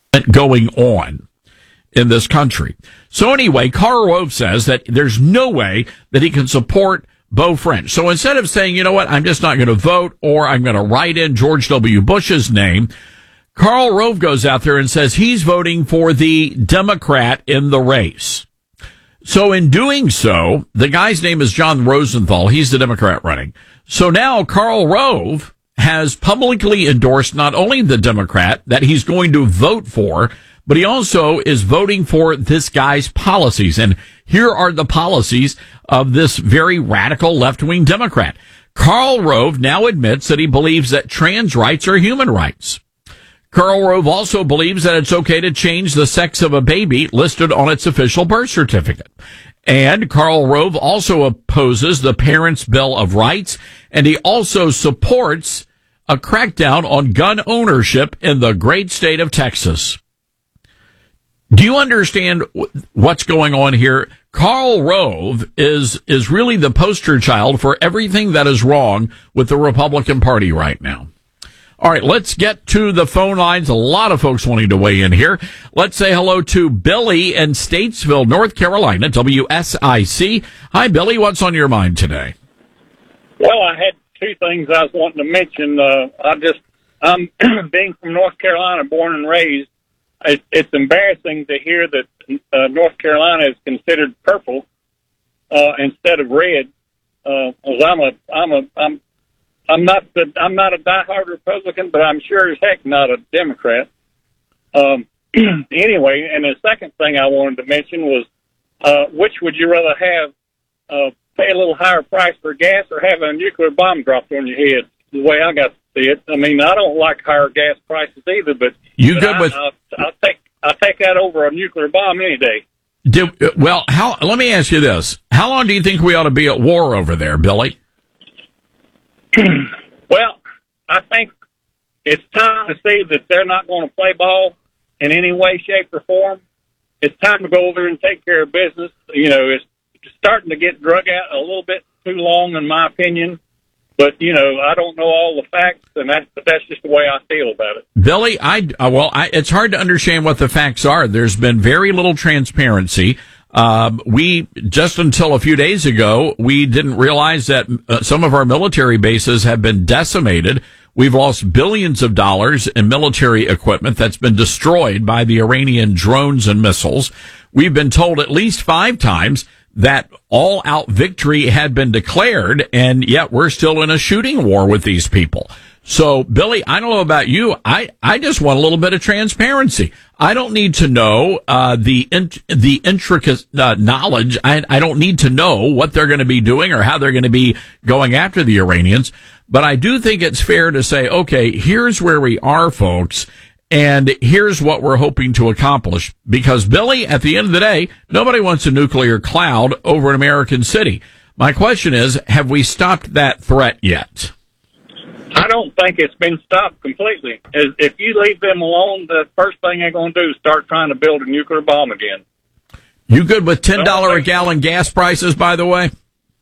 going on in this country. So anyway, Karl Rove says that there's no way that he can support Beau French. So instead of saying, you know what, I'm just not going to vote, or I'm going to write in George W. Bush's name, Karl Rove goes out there and says he's voting for the Democrat in the race. So in doing so, the guy's name is John Rosenthal. He's the Democrat running. So now Karl Rove has publicly endorsed not only the Democrat that he's going to vote for, but he also is voting for this guy's policies. And here are the policies of this very radical left-wing Democrat. Karl Rove now admits that he believes that trans rights are human rights. Karl Rove also believes that it's okay to change the sex of a baby listed on its official birth certificate. And Karl Rove also opposes the Parents' Bill of Rights, and he also supports a crackdown on gun ownership in the great state of Texas. Do you understand what's going on here? Karl Rove is really the poster child for everything that is wrong with the Republican Party right now. All right, let's get to the phone lines. A lot of folks wanting to weigh in here. Let's say hello to Billy in Statesville, North Carolina, WSIC. Hi, Billy. What's on your mind today? Well, I had two things I was wanting to mention. I'm being from North Carolina, born and raised. It's embarrassing to hear that North Carolina is considered purple instead of red. 'Cause I'm not a diehard Republican, but I'm sure as heck not a Democrat. Anyway, and the second thing I wanted to mention was, which would you rather have, pay a little higher price for gas or have a nuclear bomb dropped on your head? The way I got to see it. I mean, I don't like higher gas prices either, but I'll take that over a nuclear bomb any day. Let me ask you this: how long do you think we ought to be at war over there, Billy? Well, I think it's time to see that they're not going to play ball in any way, shape, or form. It's time to go over and take care of business. You know, it's starting to get drug out a little bit too long, in my opinion. But, you know, I don't know all the facts, and that's just the way I feel about it. Billy, it's hard to understand what the facts are. There's been very little transparency. We just until a few days ago, we didn't realize that some of our military bases have been decimated. We've lost billions of dollars in military equipment that's been destroyed by the Iranian drones and missiles. We've been told at least 5 times that all-out victory had been declared, and yet we're still in a shooting war with these people. So, Billy, I don't know about you. I just want a little bit of transparency. I don't need to know the intricate knowledge. I don't need to know what they're going to be doing or how they're going to be going after the Iranians. But I do think it's fair to say, okay, here's where we are, folks, and here's what we're hoping to accomplish. Because, Billy, at the end of the day, nobody wants a nuclear cloud over an American city. My question is, have we stopped that threat yet? I don't think it's been stopped completely. If you leave them alone, the first thing they're going to do is start trying to build a nuclear bomb again. You good with $10 a gallon gas prices, by the way?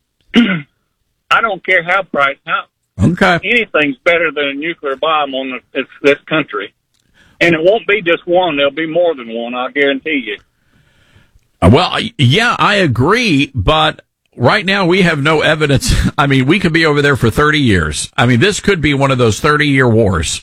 I don't care how price. Okay. Anything's better than a nuclear bomb on this country. And it won't be just one. There'll be more than one, I guarantee you. Well, yeah, I agree, but right now we have no evidence. I mean, we could be over there for 30 years. I mean, this could be one of those 30-year wars.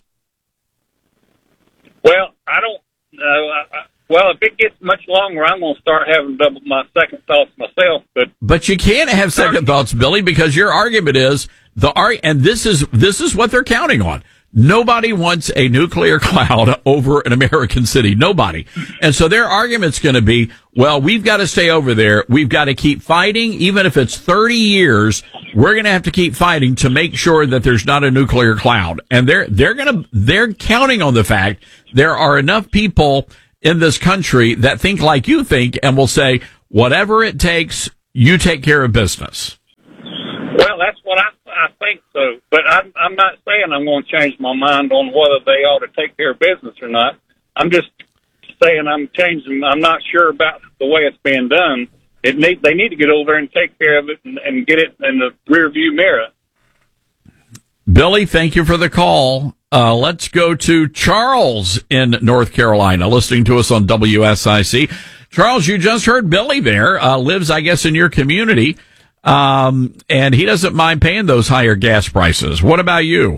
Well, I don't know. Well, if it gets much longer, I'm going to start having double my second thoughts myself. But you can't have second thoughts, Billy, because your argument is and this is what they're counting on. Nobody wants a nuclear cloud over an American city. Nobody. And so their argument's going to be, well, we've got to stay over there. We've got to keep fighting. Even if it's 30 years, we're going to have to keep fighting to make sure that there's not a nuclear cloud. And they're counting on the fact there are enough people in this country that think like you think and will say, whatever it takes, you take care of business. Well, that's what I think so. But I'm not saying I'm going to change my mind on whether they ought to take care of business or not. I'm just saying I'm not sure about the way it's being done. They need to get over there and take care of it and get it in the rear view mirror. Billy, thank you for the call. Let's go to Charles in North Carolina, listening to us on WSIC. Charles, you just heard Billy there, lives, I guess, in your community, and he doesn't mind paying those higher gas prices. What about you?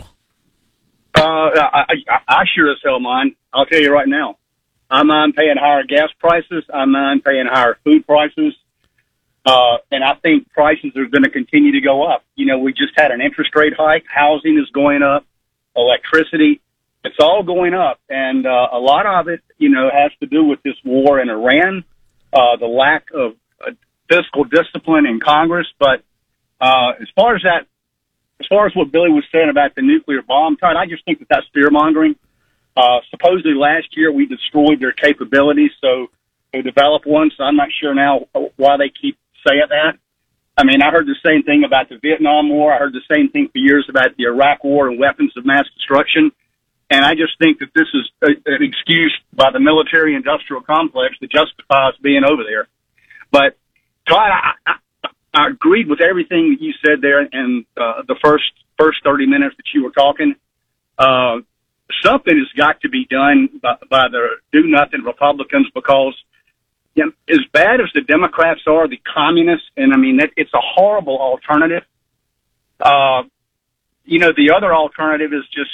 I sure as hell mind. I'll tell you right now. I mind paying higher gas prices. I mind paying higher food prices. And I think prices are going to continue to go up. You know, we just had an interest rate hike. Housing is going up. Electricity. It's all going up. And a lot of it, you know, has to do with this war in Iran, the lack of fiscal discipline in Congress. But as far as what Billy was saying about the nuclear bomb, Todd, I just think that that's fear-mongering. Supposedly last year we destroyed their capabilities, so they developed one, so I'm not sure now why they keep saying that. I mean, I heard the same thing about the Vietnam War. I heard the same thing for years about the Iraq War and weapons of mass destruction. And I just think that this is an excuse by the military-industrial complex that justifies being over there. But, Todd, I agreed with everything that you said there in the first 30 minutes that you were talking. Something has got to be done by the do-nothing Republicans because, you know, as bad as the Democrats are, the communists, and I mean, it's a horrible alternative. You know, the other alternative is just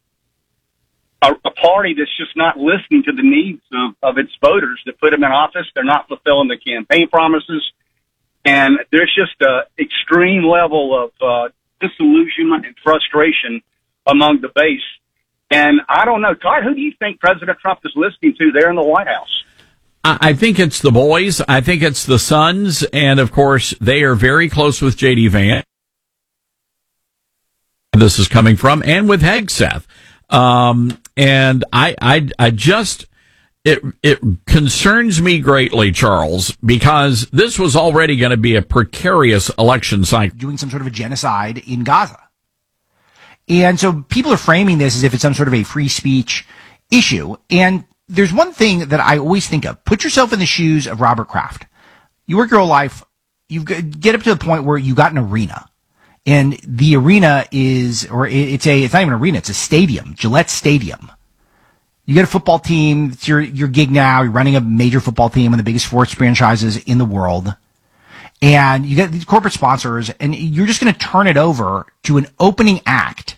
a party that's just not listening to the needs of its voters that put them in office. They're not fulfilling the campaign promises. And there's just an extreme level of disillusionment and frustration among the base. And I don't know, Todd, who do you think President Trump is listening to there in the White House? I think it's the boys. I think it's the sons. And, of course, they are very close with J.D. Vance. This is coming from, and with Hegseth. And I just... It concerns me greatly, Charles, because this was already going to be a precarious election cycle. Doing some sort of a genocide in Gaza. And so people are framing this as if it's some sort of a free speech issue. And there's one thing that I always think of. Put yourself in the shoes of Robert Kraft. You work your whole life. You get up to the point where you got an arena. And the arena it's not even an arena, it's a stadium, Gillette Stadium. You get a football team, it's your gig now, you're running a major football team, one of the biggest sports franchises in the world. And you get these corporate sponsors, and you're just going to turn it over to an opening act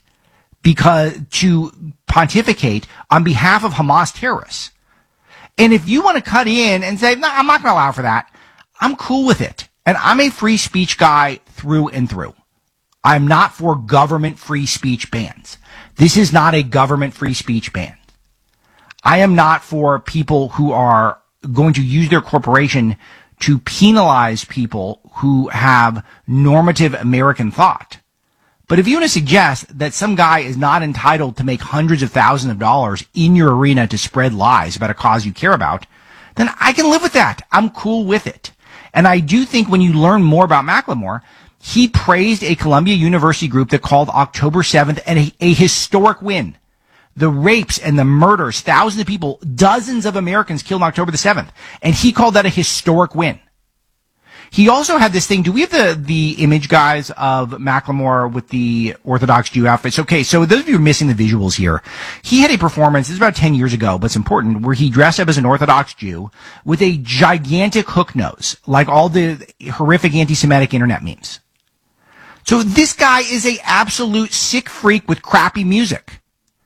to pontificate on behalf of Hamas terrorists. And if you want to cut in and say, no, I'm not going to allow for that, I'm cool with it. And I'm a free speech guy through and through. I'm not for government free speech bans. This is not a government free speech ban. I am not for people who are going to use their corporation to penalize people who have normative American thought. But if you want to suggest that some guy is not entitled to make hundreds of thousands of dollars in your arena to spread lies about a cause you care about, then I can live with that. I'm cool with it. And I do think when you learn more about Macklemore, he praised a Columbia University group that called October 7th a historic win. The rapes and the murders, thousands of people, dozens of Americans killed on October the 7th. And he called that a historic win. He also had this thing. Do we have the image, guys, of Macklemore with the Orthodox Jew outfits? Okay, so those of you who are missing the visuals here, he had a performance, this is about 10 years ago, but it's important, where he dressed up as an Orthodox Jew with a gigantic hook nose, like all the horrific anti-Semitic internet memes. So this guy is a absolute sick freak with crappy music.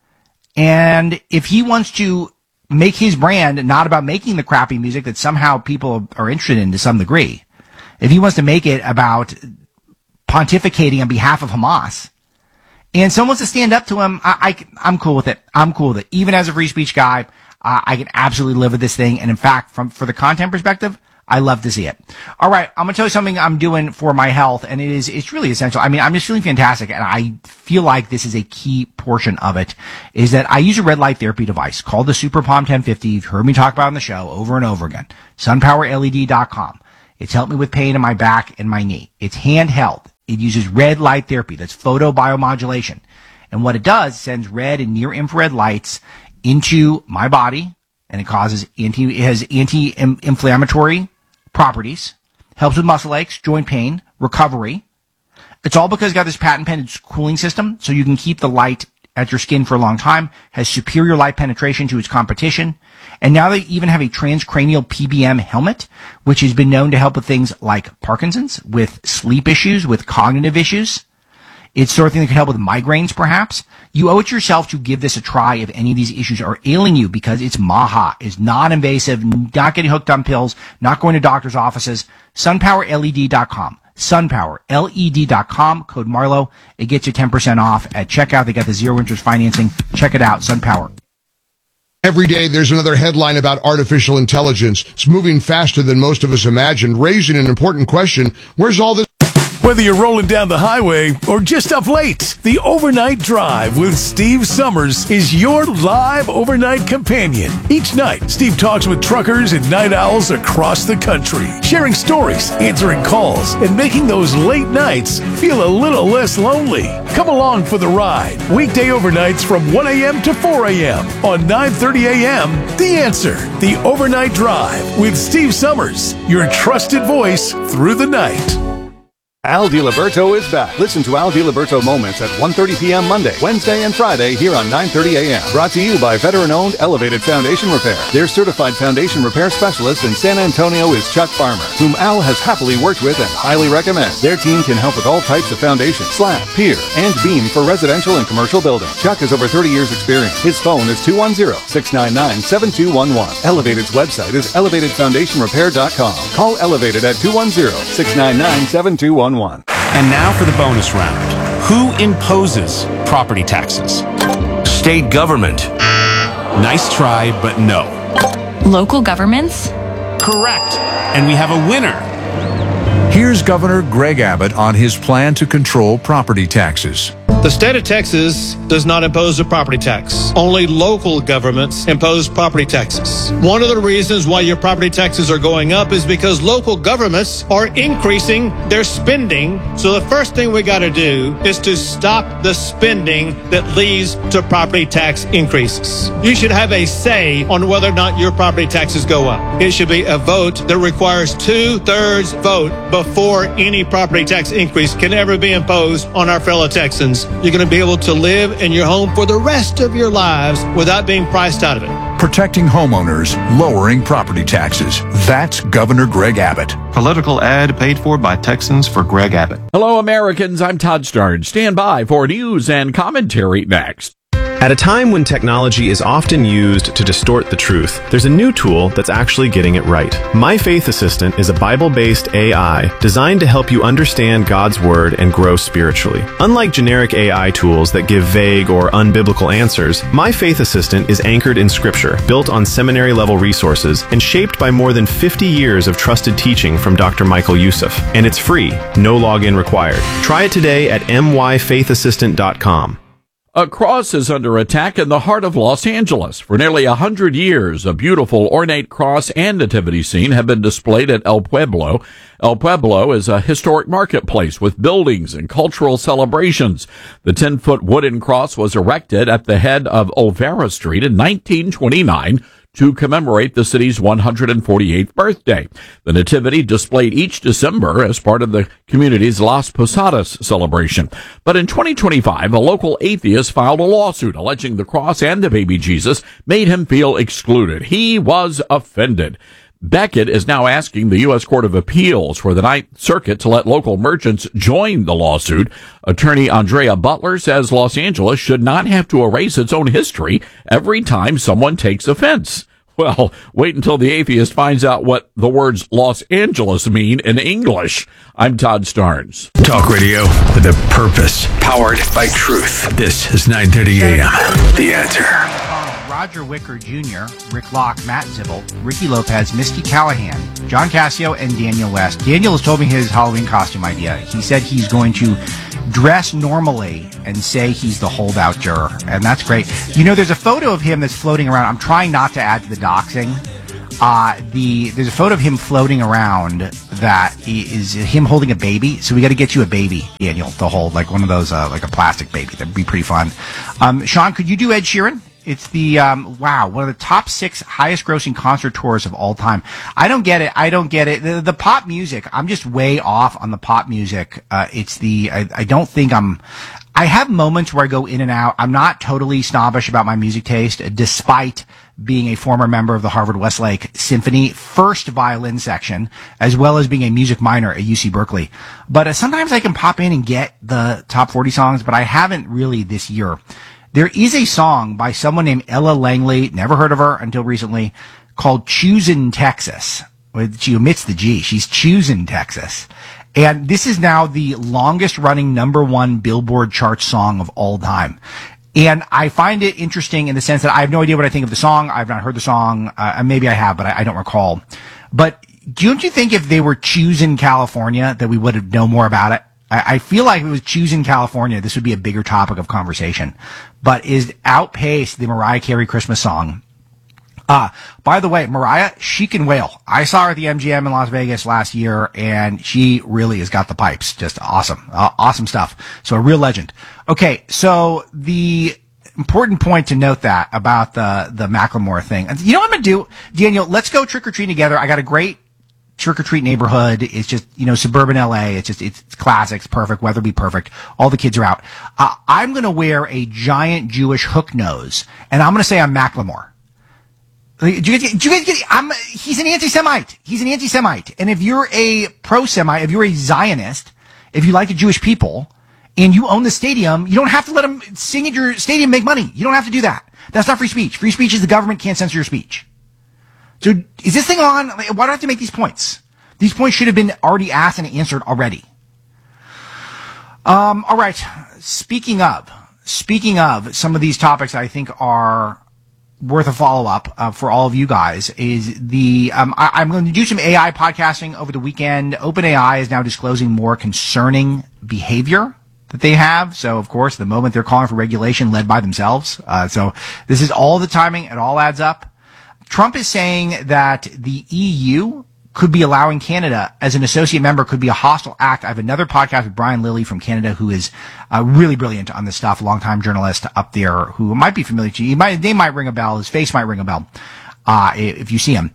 And if he wants to make his brand not about making the crappy music that somehow people are interested in to some degree, if he wants to make it about pontificating on behalf of Hamas, and someone wants to stand up to him, I'm cool with it. I'm cool with it. Even as a free speech guy, I can absolutely live with this thing. And in fact, for the content perspective, I love to see it. All right, I'm going to tell you something I'm doing for my health, and it's really essential. I mean, I'm just feeling fantastic, and I feel like this is a key portion of it, is that I use a red light therapy device called the Super Palm 1050. You've heard me talk about it on the show over and over again. SunPowerLED.com. It's helped me with pain in my back and my knee. It's handheld. It uses red light therapy. That's photobiomodulation. And what it does, it sends red and near infrared lights into my body, and it has anti-inflammatory properties, helps with muscle aches, joint pain, recovery. It's all because it's got this patent pending cooling system, so you can keep the light at your skin for a long time, has superior light penetration to its competition, and now they even have a transcranial PBM helmet, which has been known to help with things like Parkinson's, with sleep issues, with cognitive issues. It's sort of thing that could help with migraines, perhaps. You owe it yourself to give this a try if any of these issues are ailing you, because it's MAHA. It's non-invasive, not getting hooked on pills, not going to doctor's offices. SunPowerLED.com. SunPowerLED.com. Code Marlowe. It gets you 10% off at checkout. They got the zero interest financing. Check it out. SunPower. Every day there's another headline about artificial intelligence. It's moving faster than most of us imagined, raising an important question. Where's all this? Whether you're rolling down the highway or just up late, the Overnight Drive with Steve Summers is your live overnight companion. Each night, Steve talks with truckers and night owls across the country, sharing stories, answering calls, and making those late nights feel a little less lonely. Come along for the ride. Weekday overnights from 1 a.m. to 4 a.m. on 9:30 a.m. The Answer, the Overnight Drive with Steve Summers, your trusted voice through the night. Al DiLiberto is back. Listen to Al DiLiberto Moments at 1:30 p.m. Monday, Wednesday, and Friday here on 9:30 a.m. Brought to you by veteran-owned Elevated Foundation Repair. Their certified foundation repair specialist in San Antonio is Chuck Farmer, whom Al has happily worked with and highly recommends. Their team can help with all types of foundation, slab, pier, and beam for residential and commercial buildings. Chuck has over 30 years experience. His phone is 210-699-7211. Elevated's website is elevatedfoundationrepair.com. Call Elevated at 210-699-7211. And now for the bonus round. Who imposes property taxes? State government. Nice try, but no. Local governments? Correct. And we have a winner. Here's Governor Greg Abbott on his plan to control property taxes. The state of Texas does not impose a property tax. Only local governments impose property taxes. One of the reasons why your property taxes are going up is because local governments are increasing their spending. So the first thing we got to do is to stop the spending that leads to property tax increases. You should have a say on whether or not your property taxes go up. It should be a vote that requires 2/3 vote before any property tax increase can ever be imposed on our fellow Texans. You're going to be able to live in your home for the rest of your lives without being priced out of it. Protecting homeowners, lowering property taxes. That's Governor Greg Abbott. Political ad paid for by Texans for Greg Abbott. Hello, Americans. I'm Todd Starnes. Stand by for news and commentary next. At a time when technology is often used to distort the truth, there's a new tool that's actually getting it right. My Faith Assistant is a Bible-based AI designed to help you understand God's Word and grow spiritually. Unlike generic AI tools that give vague or unbiblical answers, My Faith Assistant is anchored in Scripture, built on seminary-level resources, and shaped by more than 50 years of trusted teaching from Dr. Michael Youssef. And it's free, no login required. Try it today at myfaithassistant.com. A cross is under attack in the heart of Los Angeles. For nearly 100 years, a beautiful ornate cross and nativity scene have been displayed at El Pueblo. El Pueblo is a historic marketplace with buildings and cultural celebrations. The 10-foot wooden cross was erected at the head of Olvera Street in 1929 to commemorate the city's 148th birthday. The Nativity displayed each December as part of the community's Las Posadas celebration. But in 2025, a local atheist filed a lawsuit alleging the cross and the baby Jesus made him feel excluded. He was offended. Beckett is now asking the U.S. Court of Appeals for the Ninth Circuit to let local merchants join the lawsuit. Attorney Andrea Butler says Los Angeles should not have to erase its own history every time someone takes offense. Well, wait until the atheist finds out what the words Los Angeles mean in English. I'm Todd Starnes. Talk radio with a purpose, powered by truth. This is 9:30 a.m. The Answer. Roger Wicker Jr., Rick Locke, Matt Zibble, Ricky Lopez, Misty Callahan, John Cassio, and Daniel West. Daniel has told me his Halloween costume idea. He said he's going to dress normally and say he's the holdout juror, and that's great. You know, there's a photo of him that's floating around. I'm trying not to add to the doxing. There's a photo of him floating around that is him holding a baby. So we got to get you a baby, Daniel, to hold, like one of those, like a plastic baby. That'd be pretty fun. Sean, could you do Ed Sheeran? It's the, one of the top 6 highest grossing concert tours of all time. I don't get it. The pop music, I'm just way off on the pop music. I I have moments where I go in and out. I'm not totally snobbish about my music taste, despite being a former member of the Harvard Westlake Symphony first violin section, as well as being a music minor at UC Berkeley. But sometimes I can pop in and get the top 40 songs, but I haven't really this year. There is a song by someone named Ella Langley, never heard of her until recently, called Choosin' Texas. She omits the G. She's Choosin' Texas. And this is now the longest running #1 Billboard chart song of all time. And I find it interesting in the sense that I have no idea what I think of the song. I've not heard the song. Maybe I have, but I don't recall. But don't you think if they were choosing California that we would have known more about it? I feel like if it was choosing California, this would be a bigger topic of conversation. But is outpaced the Mariah Carey Christmas song. By the way, Mariah, she can wail. I saw her at the MGM in Las Vegas last year, and she really has got the pipes. Just awesome. Awesome stuff. So a real legend. Okay, so the important point to note that about the Macklemore thing. You know what I'm going to do? Daniel, let's go trick-or-treating together. I got a great trick-or-treat neighborhood. It's just, suburban LA. It's classic. It's perfect. Weather be perfect. All the kids are out. I'm going to wear a giant Jewish hook nose, and I'm going to say I'm Macklemore. Do you guys get, he's an anti-Semite. He's an anti-Semite. And if you're a pro-Semite, if you're a Zionist, if you like the Jewish people, and you own the stadium, you don't have to let them sing at your stadium, make money. You don't have to do that. That's not free speech. Free speech is the government can't censor your speech. So is this thing on? Why do I have to make these points? These points should have been already asked and answered already. All right. Speaking of some of these topics I think are worth a follow-up for all of you guys is I'm going to do some AI podcasting over the weekend. OpenAI is now disclosing more concerning behavior that they have. So, of course, the moment they're calling for regulation led by themselves. So this is all the timing. It all adds up. Trump is saying that the EU could be allowing Canada as an associate member could be a hostile act. I have another podcast with Brian Lilly from Canada, who is really brilliant on this stuff, longtime journalist up there who might be familiar to you. His name might ring a bell. His face might ring a bell if you see him.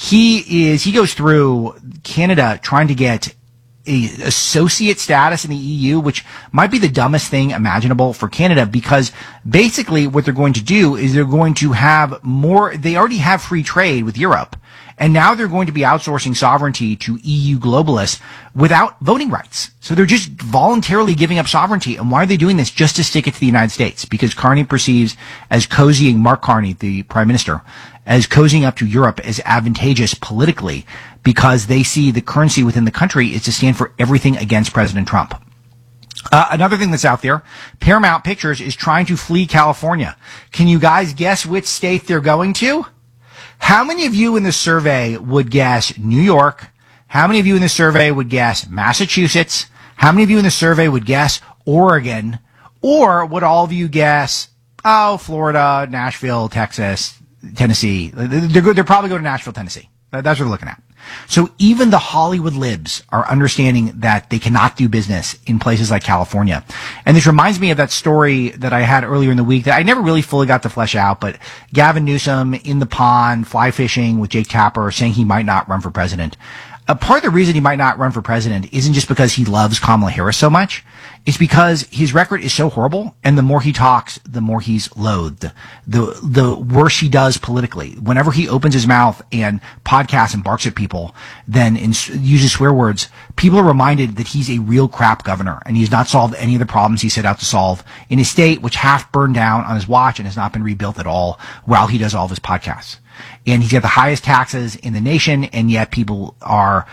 He goes through Canada trying to get a associate status in the EU, which might be the dumbest thing imaginable for Canada, because basically what they're going to do is they're going to have more. They already have free trade with Europe. And now they're going to be outsourcing sovereignty to EU globalists without voting rights. So they're just voluntarily giving up sovereignty. And why are they doing this? Just to stick it to the United States. Because Carney perceives as cozying, Mark Carney, the prime minister, as cozying up to Europe as advantageous politically, because they see the currency within the country is to stand for everything against President Trump. Another thing that's out there, Paramount Pictures is trying to flee California. Can you guys guess which state they're going to? How many of you in the survey would guess New York? How many of you in the survey would guess Massachusetts? How many of you in the survey would guess Oregon? Or would all of you guess, Florida, Nashville, Texas, Tennessee? They're probably going to Nashville, Tennessee. That's what they're looking at. So even the Hollywood libs are understanding that they cannot do business in places like California. And this reminds me of that story that I had earlier in the week that I never really fully got to flesh out, but Gavin Newsom in the pond, fly fishing with Jake Tapper, saying he might not run for president. A part of the reason he might not run for president isn't just because he loves Kamala Harris so much. It's because his record is so horrible, and the more he talks, the more he's loathed. The worse he does politically. Whenever he opens his mouth and podcasts and barks at people, then uses swear words, people are reminded that he's a real crap governor, and he's not solved any of the problems he set out to solve in his state, which half burned down on his watch and has not been rebuilt at all while he does all of his podcasts. And he's got the highest taxes in the nation, and yet people are,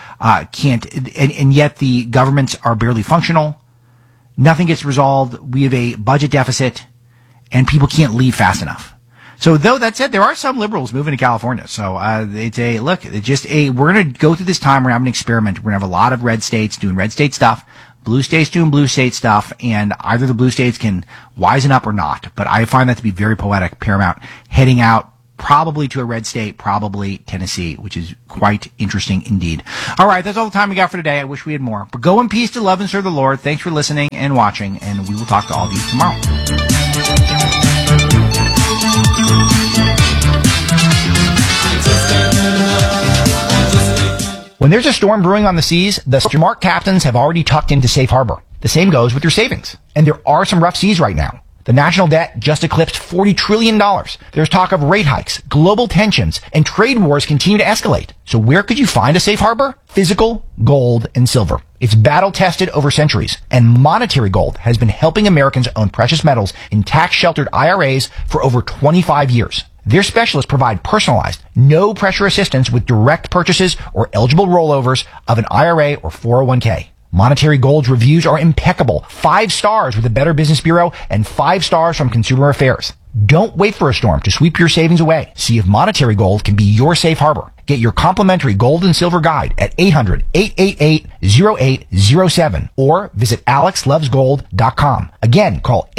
and yet the governments are barely functional. Nothing gets resolved. We have a budget deficit, and people can't leave fast enough. So though that said, there are some liberals moving to California. So, we're going to go through this time. We're having an experiment. We're going to have a lot of red states doing red state stuff, blue states doing blue state stuff, and either the blue states can wisen up or not. But I find that to be very poetic. Paramount heading out probably to a red state, probably Tennessee, which is quite interesting indeed. All right, that's all the time we got for today. I wish we had more. But go in peace to love and serve the Lord. Thanks for listening and watching, and we will talk to all of you tomorrow. When there's a storm brewing on the seas, the smart captains have already tucked into safe harbor. The same goes with your savings. And there are some rough seas right now. The national debt just eclipsed $40 trillion. There's talk of rate hikes, global tensions, and trade wars continue to escalate. So where could you find a safe harbor? Physical gold and silver. It's battle-tested over centuries, and monetary gold has been helping Americans own precious metals in tax-sheltered IRAs for over 25 years. Their specialists provide personalized, no-pressure assistance with direct purchases or eligible rollovers of an IRA or 401k. Monetary Gold's reviews are impeccable. 5 stars with the Better Business Bureau and 5 stars from Consumer Affairs. Don't wait for a storm to sweep your savings away. See if Monetary Gold can be your safe harbor. Get your complimentary gold and silver guide at 800-888-0807 or visit alexlovesgold.com. Again, call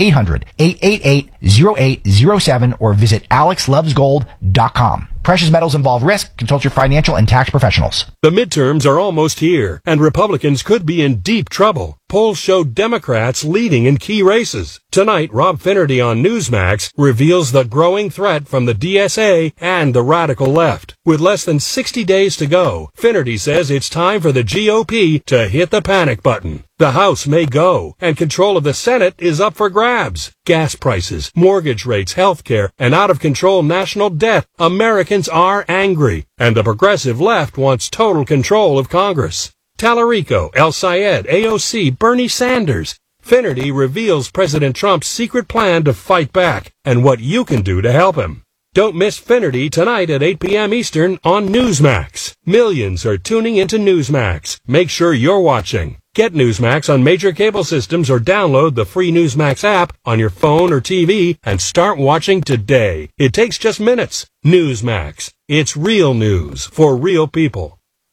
800-888-0807 or visit alexlovesgold.com. Precious metals involve risk. Consult your financial and tax professionals. The midterms are almost here, and Republicans could be in deep trouble. Polls show Democrats leading in key races. Tonight, Rob Finnerty on Newsmax reveals the growing threat from the DSA and the radical left. With less than 60 days to go, Finnerty says it's time for the GOP to hit the panic button. The House may go, and control of the Senate is up for grabs. Gas prices, mortgage rates, healthcare, and out-of-control national debt. Americans are angry, and the progressive left wants total control of Congress. Tallarico, El Sayed, AOC, Bernie Sanders. Finnerty reveals President Trump's secret plan to fight back, and what you can do to help him. Don't miss Finnerty tonight at 8 p.m. Eastern on Newsmax. Millions are tuning into Newsmax. Make sure you're watching. Get Newsmax on major cable systems or download the free Newsmax app on your phone or TV and start watching today. It takes just minutes. Newsmax. It's real news for real people.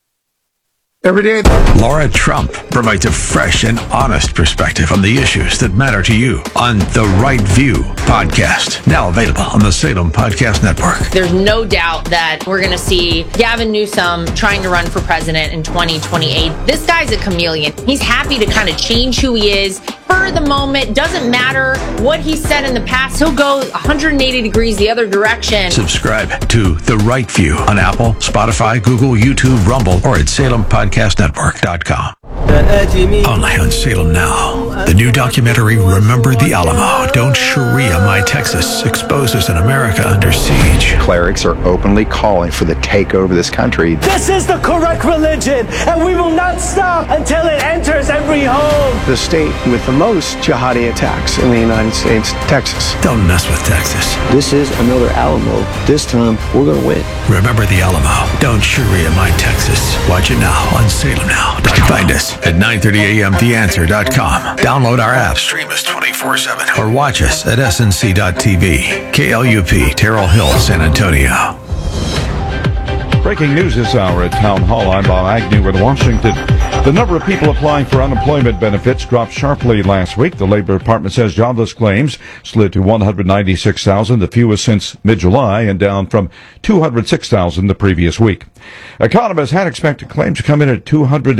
Every day, Laura Trump provides a fresh and honest perspective on the issues that matter to you on The Right View podcast. Now available on the Salem Podcast Network. There's no doubt that we're going to see Gavin Newsom trying to run for president in 2028. This guy's a chameleon. He's happy to kind of change who he is for the moment. Doesn't matter what he said in the past. He'll go 180 degrees the other direction. Subscribe to The Right View on Apple, Spotify, Google, YouTube, Rumble, or at SalemPodcastNetwork.com. Only on Salem Now. The new documentary, Remember the Alamo, Don't Sharia My Texas, exposes an America under siege. Clerics are openly calling for the takeover of this country. This is the correct religion, and we will not stop until it enters every home. The state with the most jihadi attacks in the United States, Texas. Don't mess with Texas. This is another Alamo. This time, we're going to win. Remember the Alamo, Don't Sharia My Texas. Watch it now on Salem Now. Find us at 930amtheanswer.com. Download our app, stream us 24/7, or watch us at snc.tv. KLUP, Terrell Hill, San Antonio. Breaking news this hour at Town Hall. I'm Bob Agnew in Washington. The number of people applying for unemployment benefits dropped sharply last week. The Labor Department says jobless claims slid to 196,000, the fewest since mid-July, and down from 206,000 the previous week. Economists had expected claims to come in at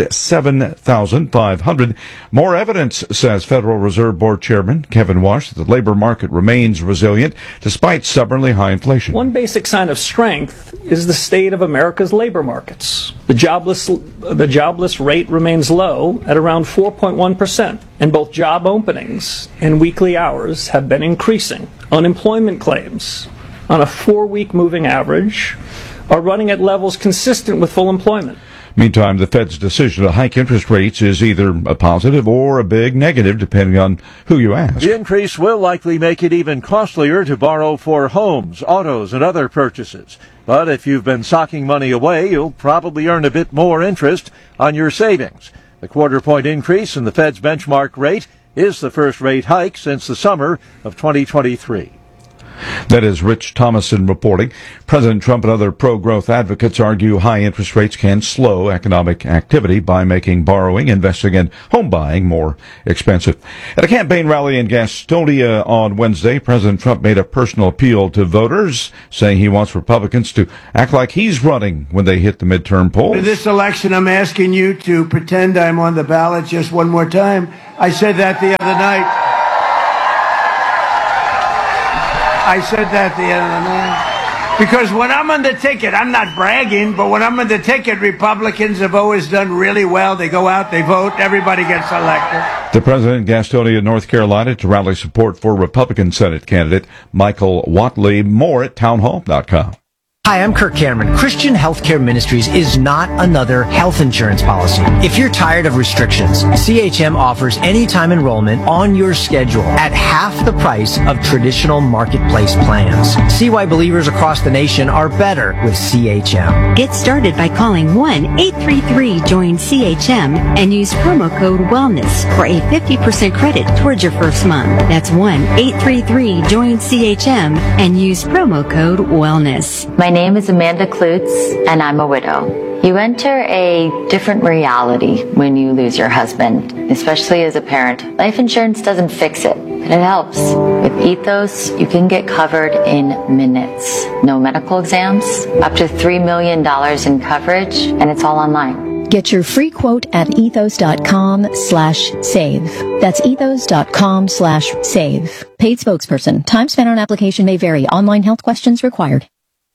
207,500. More evidence, says Federal Reserve Board Chairman Kevin Warsh, that the labor market remains resilient despite stubbornly high inflation. One basic sign of strength is the state of America's labor markets. The jobless rate remains low at around 4.1%, and both job openings and weekly hours have been increasing. Unemployment claims on a 4-week moving average are running at levels consistent with full employment. Meantime, the Fed's decision to hike interest rates is either a positive or a big negative, depending on who you ask. The increase will likely make it even costlier to borrow for homes, autos, and other purchases. But if you've been socking money away, you'll probably earn a bit more interest on your savings. The quarter-point increase in the Fed's benchmark rate is the first rate hike since the summer of 2023. That is Rich Thomason reporting. President Trump and other pro-growth advocates argue high interest rates can slow economic activity by making borrowing, investing, and home buying more expensive. At a campaign rally in Gastonia on Wednesday, President Trump made a personal appeal to voters, saying he wants Republicans to act like he's running when they hit the midterm polls. For this election, I'm asking you to pretend I'm on the ballot just one more time. I said that the other night. Because when I'm on the ticket, I'm not bragging, but when I'm on the ticket, Republicans have always done really well. They go out, they vote, everybody gets elected. The president in Gastonia, North Carolina, to rally support for Republican Senate candidate Michael Whatley. More at townhall.com. Hi, I'm Kirk Cameron. Christian Healthcare Ministries is not another health insurance policy. If you're tired of restrictions, CHM offers anytime enrollment on your schedule at half the price of traditional marketplace plans. See why believers across the nation are better with CHM. Get started by calling 1-833-JOIN-CHM and use promo code WELLNESS for a 50% credit towards your first month. That's 1-833-JOIN-CHM and use promo code WELLNESS. My name is Amanda Klutz, and I'm a widow. You enter a different reality when you lose your husband, especially as a parent. Life insurance doesn't fix it, but it helps. With Ethos, you can get covered in minutes. No medical exams, up to $3 million in coverage, and it's all online. Get your free quote at ethos.com/save. That's ethos.com/save. Paid spokesperson. Time spent on application may vary. Online health questions required.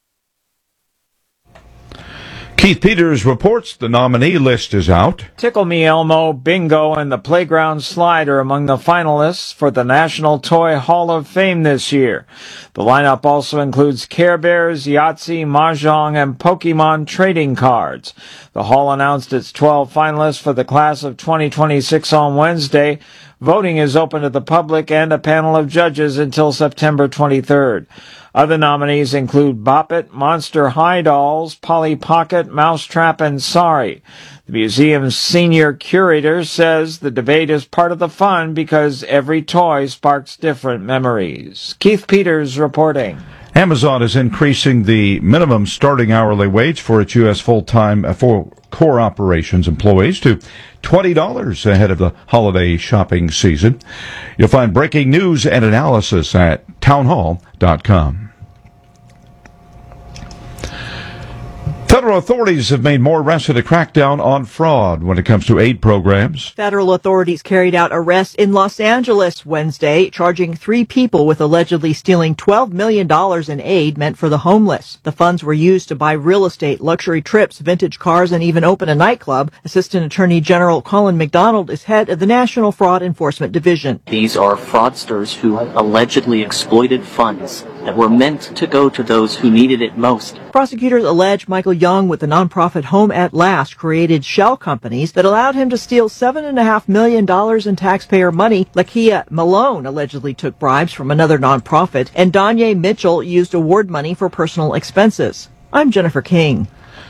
Keith Peters reports the nominee list is out. Tickle Me Elmo, Bingo, and the Playground Slide are among the finalists for the National Toy Hall of Fame this year. The lineup also includes Care Bears, Yahtzee, Mahjong, and Pokemon trading cards. The hall announced its 12 finalists for the class of 2026 on Wednesday. Voting is open to the public and a panel of judges until September 23rd. Other nominees include Bop It, Monster High Dolls, Polly Pocket, Mousetrap, and Sorry. The museum's senior curator says the debate is part of the fun because every toy sparks different memories. Keith Peters reporting. Amazon is increasing the minimum starting hourly wage for its U.S. full-time for core operations employees to $20 ahead of the holiday shopping season. You'll find breaking news and analysis at townhall.com. Federal authorities have made more arrests in a crackdown on fraud when it comes to aid programs. Federal authorities carried out arrests in Los Angeles Wednesday, charging 3 people with allegedly stealing $12 million in aid meant for the homeless. The funds were used to buy real estate, luxury trips, vintage cars, and even open a nightclub. Assistant Attorney General Colin McDonald is head of the National Fraud Enforcement Division. These are fraudsters who allegedly exploited funds that were meant to go to those who needed it most. Prosecutors allege Michael Young with the nonprofit Home at Last created shell companies that allowed him to steal $7.5 million in taxpayer money. Lakia Malone allegedly took bribes from another nonprofit, and Danye Mitchell used award money for personal expenses. I'm Jennifer King.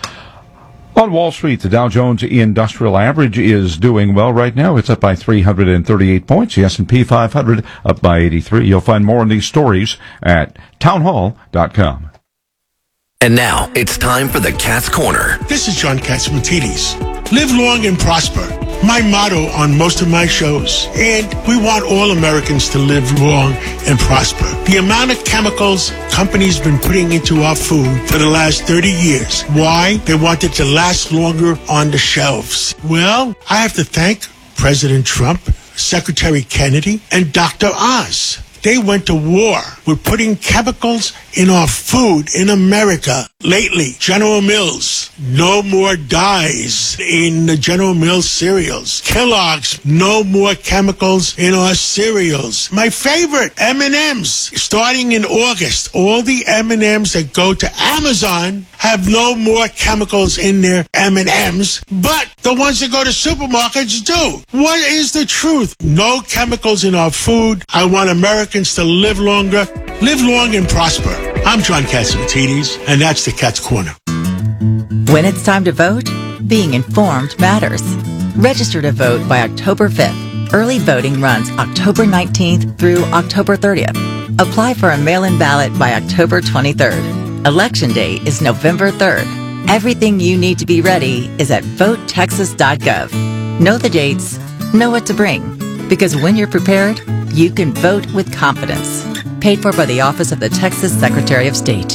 On Wall Street, the Dow Jones Industrial Average is doing well right now. It's up by 338 points. The S&P 500 up by 83. You'll find more on these stories at townhall.com. And now it's time for the Cat's Corner. This is John Catsimatidis. Live long and prosper. My motto on most of my shows. And we want all Americans to live long and prosper. The amount of chemicals companies been putting into our food for the last 30 years. Why? They want it to last longer on the shelves. Well, I have to thank President Trump, Secretary Kennedy, and Dr. Oz. They went to war with putting chemicals in our food in America. Lately, General Mills, no more dyes in the General Mills cereals. Kellogg's, no more chemicals in our cereals. My favorite, M&M's. Starting in August, all the M&M's that go to Amazon have no more chemicals in their M&M's, but the ones that go to supermarkets do. What is the truth? No chemicals in our food. I want Americans to live longer, live long and prosper. I'm John Catsimatidis, and that's the Cat's Corner. When it's time to vote, being informed matters. Register to vote by October 5th. Early voting runs October 19th through October 30th. Apply for a mail-in ballot by October 23rd. Election Day is November 3rd. Everything you need to be ready is at votetexas.gov. Know the dates, know what to bring, because when you're prepared, you can vote with confidence. Paid for by the Office of the Texas Secretary of State.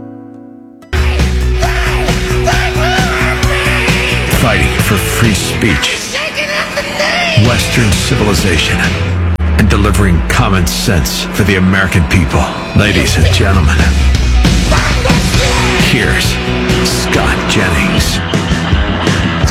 Fighting for free speech, Western civilization, and delivering common sense for the American people. Ladies and gentlemen,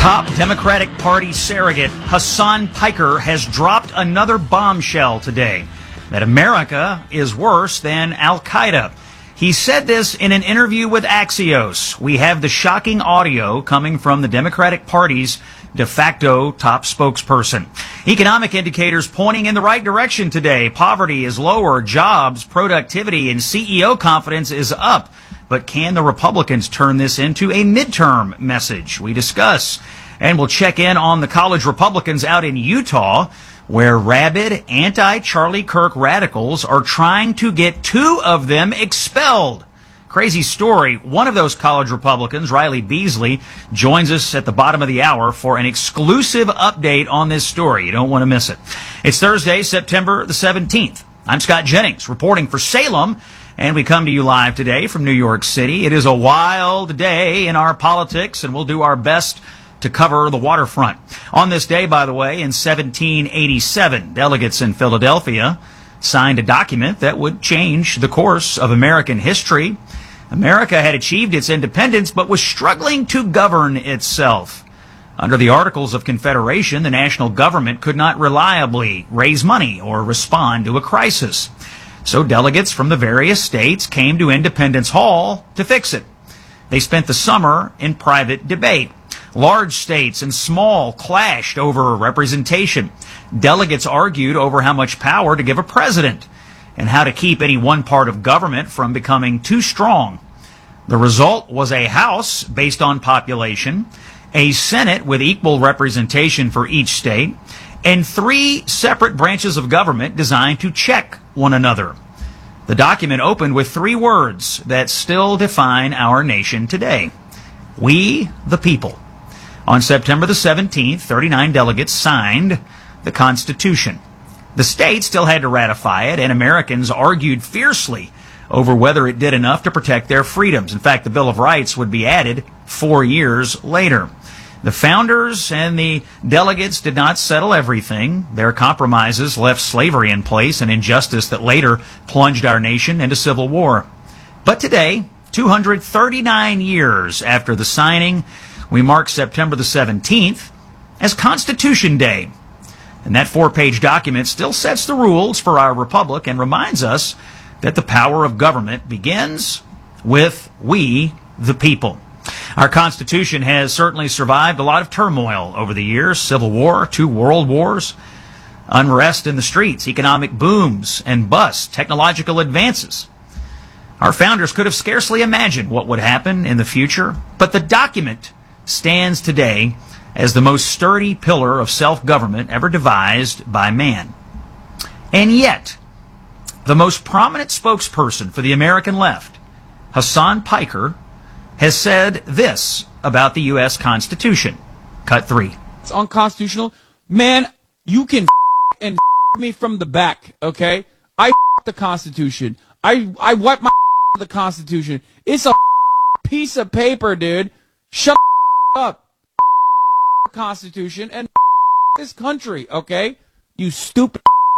Top Democratic Party surrogate Hasan Piker has dropped another bombshell today, that America is worse than Al-Qaeda. He said this in an interview with Axios. We have the shocking audio coming from the Democratic Party's de facto top spokesperson. Economic indicators pointing in the right direction today. Poverty is lower, jobs, productivity, and CEO confidence is up. But can the Republicans turn this into a midterm message? We discuss. And we'll check in on the college Republicans out in Utah, where rabid anti-Charlie Kirk radicals are trying to get 2 of them expelled. Crazy story. One of those college Republicans, Riley Beasley, joins us at the bottom of the hour for an exclusive update on this story. You don't want to miss it. It's Thursday, September the 17th. I'm Scott Jennings, reporting for Salem, and we come to you live today from New York City. It is a wild day in our politics, and we'll do our best to cover the waterfront. On this day, by the way, in 1787, delegates in Philadelphia signed a document that would change the course of American history. America had achieved its independence, but was struggling to govern itself. Under the Articles of Confederation, the national government could not reliably raise money or respond to a crisis. So delegates from the various states came to Independence Hall to fix it. They spent the summer in private debate. Large states and small clashed over representation. Delegates argued over how much power to give a president and how to keep any one part of government from becoming too strong. The result was a House based on population, a Senate with equal representation for each state, and 3 separate branches of government designed to check one another. The document opened with 3 words that still define our nation today. We the people. On September the 17th, 39 delegates signed the Constitution. The states still had to ratify it, and Americans argued fiercely over whether it did enough to protect their freedoms. In fact, the Bill of Rights would be added 4 years later. The founders and the delegates did not settle everything. Their compromises left slavery in place, an injustice that later plunged our nation into civil war. But today, 239 years after the signing, we mark September the 17th as Constitution Day. And that 4-page document still sets the rules for our republic and reminds us that the power of government begins with we, the people. Our Constitution has certainly survived a lot of turmoil over the years. Civil War, 2 world wars, unrest in the streets, economic booms and busts, technological advances. Our founders could have scarcely imagined what would happen in the future, but the document stands today as the most sturdy pillar of self-government ever devised by man. And yet, the most prominent spokesperson for the American left, Hasan Piker, has said this about the U.S. Constitution. Cut 3. It's unconstitutional. Man, you can and me from the back, okay? I the Constitution. I wipe my the Constitution. It's a piece of paper, dude. Shut up. Constitution and this country, okay? You stupid.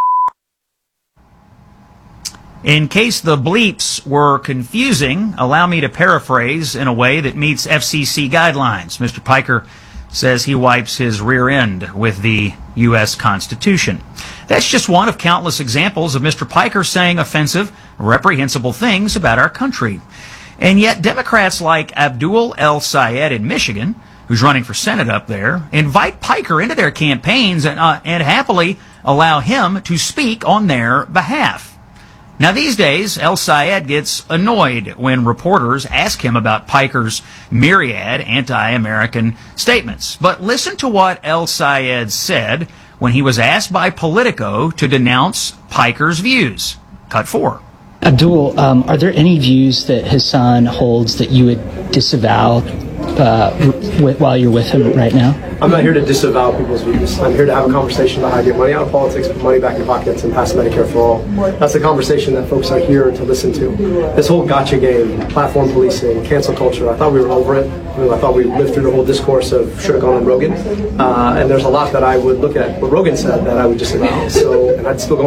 In case the bleeps were confusing, allow me to paraphrase in a way that meets FCC guidelines. Mr. Piker says he wipes his rear end with the U.S. Constitution. That's just one of countless examples of Mr. Piker saying offensive, reprehensible things about our country. And yet Democrats like Abdul El-Sayed in Michigan, who's running for Senate up there, invite Piker into their campaigns and happily allow him to speak on their behalf. Now these days, El-Sayed gets annoyed when reporters ask him about Piker's myriad anti-American statements. But listen to what El-Sayed said when he was asked by Politico to denounce Piker's views. Cut 4. Abdul, are there any views that Hasan holds that you would disavow while you're with him right now? I'm not here to disavow people's views. I'm here to have a conversation about how to get money out of politics, put money back in pockets, and pass Medicare for all. That's the conversation that folks are here to listen to. This whole gotcha game, platform policing, cancel culture, I thought we were over it. I thought we lived through the whole discourse of should have gone on Rogan. And there's a lot that I would look at what Rogan said that I would disavow. So, and I'd still go